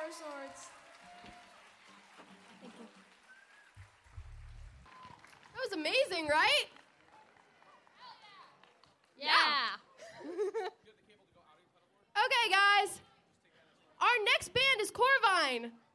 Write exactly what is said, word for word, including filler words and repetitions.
Power Swords. That was amazing, right? Yeah. Okay, guys. Our next band is Corvine.